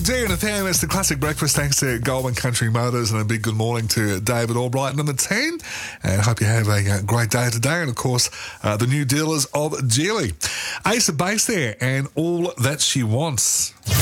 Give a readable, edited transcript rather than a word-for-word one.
Dear and FM, it's the classic breakfast thanks to Goulburn Country Motors, and a big good morning to David Albright, number 10. And hope you have a great day today. And of course, the new dealers of Geely. Ace of Base there, and all that she wants.